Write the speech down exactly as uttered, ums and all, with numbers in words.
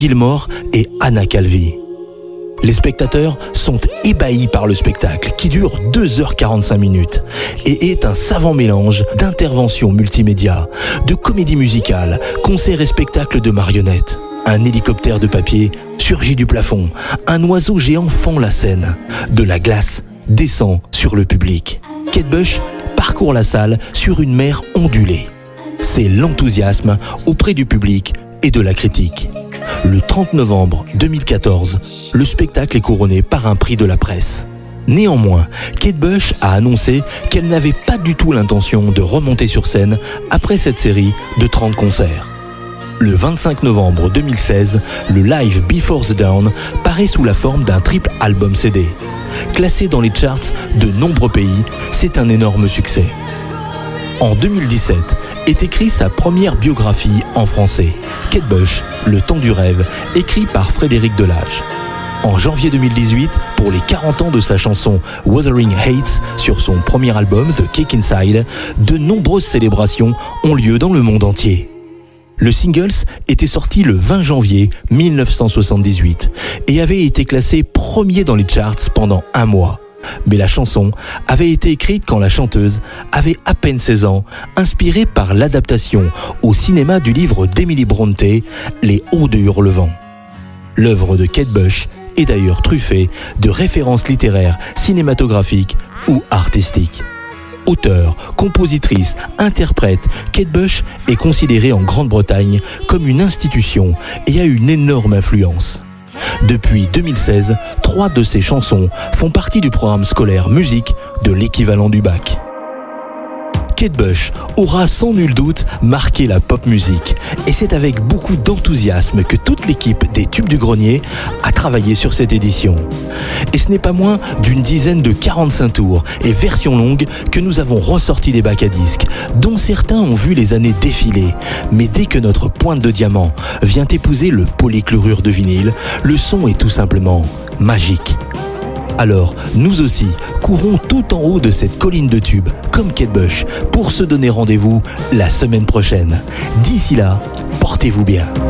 Gilmore et Anna Calvi. Les spectateurs sont ébahis par le spectacle qui dure deux heures quarante-cinq minutes et est un savant mélange d'interventions multimédia, de comédie musicale, concerts et spectacles de marionnettes. Un hélicoptère de papier surgit du plafond, un oiseau géant fend la scène, de la glace descend sur le public. Kate Bush parcourt la salle sur une mer ondulée. C'est l'enthousiasme auprès du public et de la critique. Le trente novembre deux mille quatorze, le spectacle est couronné par un prix de la presse. Néanmoins, Kate Bush a annoncé qu'elle n'avait pas du tout l'intention de remonter sur scène après cette série de trente concerts. Le vingt-cinq novembre deux mille seize, le Live Before the Dawn paraît sous la forme d'un triple album C D. Classé dans les charts de nombreux pays, c'est un énorme succès. En deux mille dix-sept, est écrit sa première biographie en français, Kate Bush, Le temps du rêve, écrit par Frédéric Delage. En janvier deux mille dix-huit, pour les quarante ans de sa chanson Wuthering Heights sur son premier album The Kick Inside, de nombreuses célébrations ont lieu dans le monde entier. Le singles était sorti le vingt janvier mille neuf cent soixante-dix-huit et avait été classé premier dans les charts pendant un mois. Mais la chanson avait été écrite quand la chanteuse avait à peine seize ans, inspirée par l'adaptation au cinéma du livre d'Emily Bronte, Les Hauts de Hurlevent. L'œuvre de Kate Bush est d'ailleurs truffée de références littéraires, cinématographiques ou artistiques. Auteure, compositrice, interprète, Kate Bush est considérée en Grande-Bretagne comme une institution et a une énorme influence. Depuis deux mille seize, trois de ses chansons font partie du programme scolaire musique de l'équivalent du bac. Kate Bush aura sans nul doute marqué la pop musique et c'est avec beaucoup d'enthousiasme que toute l'équipe des Tubes du Grenier a travaillé sur cette édition. Et ce n'est pas moins d'une dizaine de quarante-cinq tours et versions longues que nous avons ressorti des bacs à disques, dont certains ont vu les années défiler. Mais dès que notre pointe de diamant vient épouser le polychlorure de vinyle, le son est tout simplement magique. Alors, nous aussi, courons tout en haut de cette colline de tubes, comme Kate Bush, pour se donner rendez-vous la semaine prochaine. D'ici là, portez-vous bien.